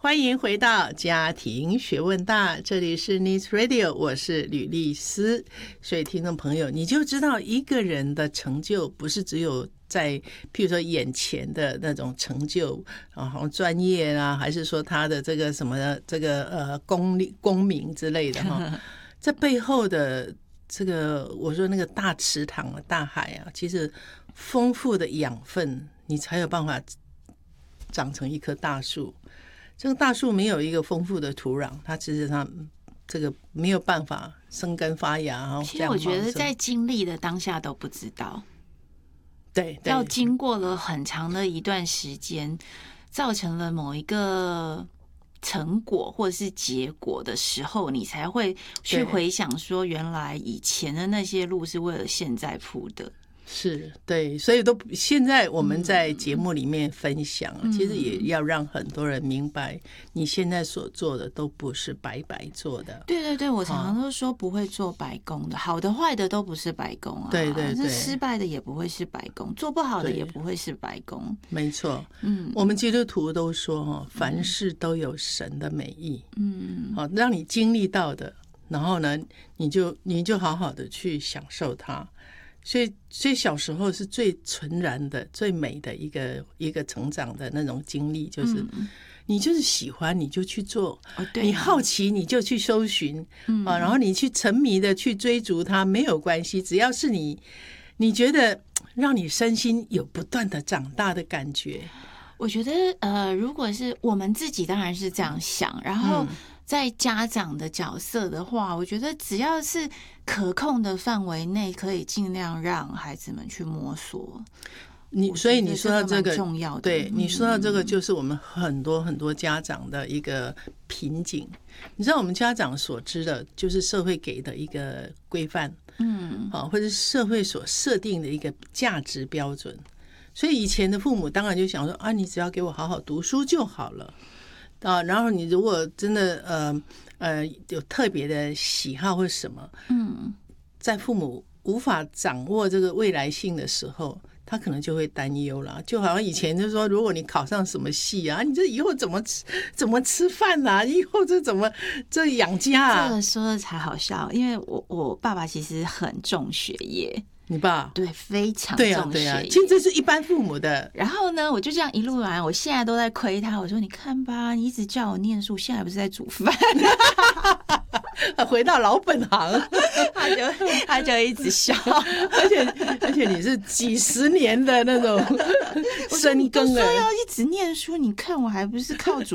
欢迎回到家庭学问大，这里是 News Radio， 我是吕丽丝。所以听众朋友，你就知道一个人的成就不是只有在譬如说眼前的那种成就好像专业啊，还是说他的这个什么这个功名之类的哈，这背后的这个我说那个大池塘啊大海啊，其实丰富的养分你才有办法长成一棵大树。这个大树没有一个丰富的土壤，它其实上这个没有办法生根发芽。 其实我觉得在经历的当下都不知道， 对， 要经过了很长的一段时间，造成了某一个成果或者是结果的时候，你才会去回想说，原来以前的那些路是为了现在铺的。 是，对，所以现在我们在节目里面分享，其实也要让很多人明白，你现在所做的都不是白白做的。 对对对，我常常都说不会做白工的，好的坏的都不是白工啊。 对对对， 失败的也不会是白工，做不好的也不会是白工。没错，我们基督徒都说凡事都有神的美意，让你经历到的，然后呢，你就好好的去享受它。所以小时候是最纯然的、最美的一个成长的那种经历，就是你就是喜欢你就去做，你好奇你就去搜寻，然后你去沉迷的去追逐它没有关系，只要是你觉得让你身心有不断的长大的感觉。 我觉得如果是我们自己当然是这样想，然后在家长的角色的话，我觉得只要是可控的范围内，可以尽量让孩子们去摸索。 所以你说到这个重要的， 对，你说到这个就是我们很多很多家长的一个瓶颈。你知道我们家长所知的就是社会给的一个规范，或者社会所设定的一个价值标准。所以以前的父母当然就想说啊，你只要给我好好读书就好了啊。然后你如果真的有特别的喜好或什么，在父母无法掌握这个未来性的时候，他可能就会担忧了。就好像以前就说，如果你考上什么系啊，你这以后怎么吃饭啊？以后这养家啊？ 这个说的才好笑，因为我爸爸其实很重学业。 你爸对非常重学业， 对啊，其实这是一般父母的。 然后呢，我就这样一路来，我现在都在亏他。我说你看吧，你一直叫我念书，现在不是在煮饭， 回到老本行， 他就一直笑， 而且你是几十年的那种深耕了， 说要一直念书，你看我还不是靠煮